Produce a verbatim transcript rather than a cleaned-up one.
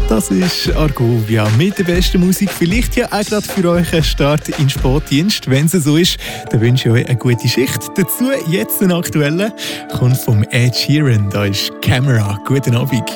Das ist Argovia mit der besten Musik. Vielleicht ja auch gerade für euch ein Start in den Sportdienst. Wenn es so ist, dann wünsche ich euch eine gute Schicht. Dazu jetzt ein aktueller, kommt vom Ed Sheeran. Da ist Camera. Guten Abend.